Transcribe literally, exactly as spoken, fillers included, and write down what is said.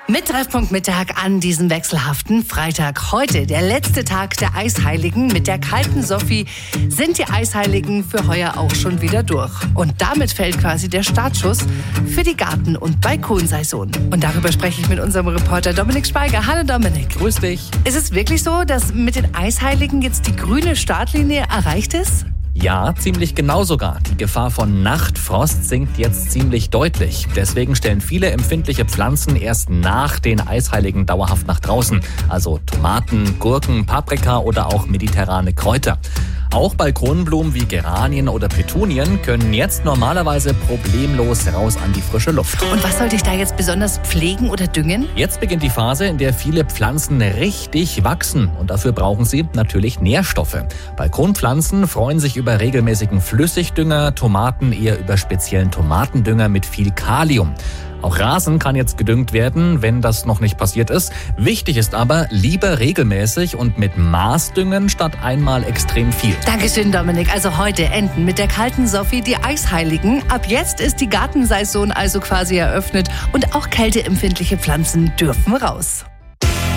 Mit Treffpunkt Mittag an diesem wechselhaften Freitag. Heute der letzte Tag der Eisheiligen. Mit der kalten Sophie sind die Eisheiligen für heuer auch schon wieder durch. Und damit fällt quasi der Startschuss für die Garten- und Balkonsaison. Und darüber spreche ich mit unserem Reporter Dominik Speiger. Hallo Dominik. Grüß dich. Ist es wirklich so, dass mit den Eisheiligen jetzt die grüne Startlinie erreicht ist? Ja, ziemlich genau sogar. Die Gefahr von Nachtfrost sinkt jetzt ziemlich deutlich. Deswegen stellen viele empfindliche Pflanzen erst nach den Eisheiligen dauerhaft nach draußen. Also Tomaten, Gurken, Paprika oder auch mediterrane Kräuter. Auch Balkonblumen wie Geranien oder Petunien können jetzt normalerweise problemlos raus an die frische Luft. Und was sollte ich da jetzt besonders pflegen oder düngen? Jetzt beginnt die Phase, in der viele Pflanzen richtig wachsen. Und dafür brauchen sie natürlich Nährstoffe. Balkonpflanzen freuen sich über regelmäßigen Flüssigdünger, Tomaten eher über speziellen Tomatendünger mit viel Kalium. Auch Rasen kann jetzt gedüngt werden, wenn das noch nicht passiert ist. Wichtig ist aber, lieber regelmäßig und mit Maß düngen statt einmal extrem viel. Dankeschön, Dominik. Also heute enden mit der kalten Sophie die Eisheiligen. Ab jetzt ist die Gartensaison also quasi eröffnet und auch kälteempfindliche Pflanzen dürfen raus.